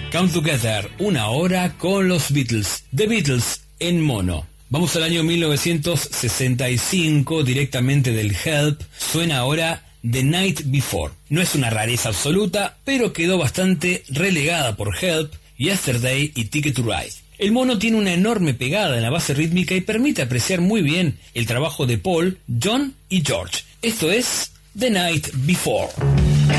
Come Together, una hora con los Beatles. The Beatles en mono. Vamos al año 1965, directamente del Help. Suena ahora The Night Before. No es una rareza absoluta, pero quedó bastante relegada por Help, Yesterday y Ticket to Ride. El mono tiene una enorme pegada en la base rítmica y permite apreciar muy bien el trabajo de Paul, John y George. Esto es The Night Before.